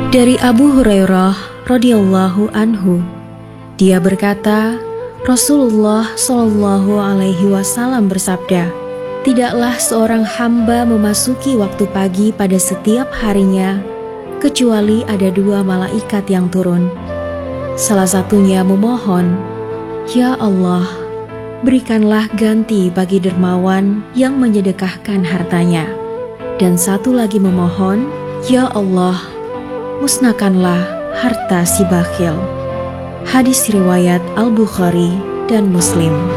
Dari Abu Hurairah radhiyallahu anhu, dia berkata, Rasulullah Shallallahu alaihi wasallam bersabda, tidaklah seorang hamba memasuki waktu pagi pada setiap harinya kecuali ada dua malaikat yang turun. Salah satunya memohon, Ya Allah, berikanlah ganti bagi dermawan yang menyedekahkan hartanya. Dan satu lagi memohon, Ya Allah, musnahkanlah harta si bakhil. Hadis riwayat Al-Bukhari dan Muslim.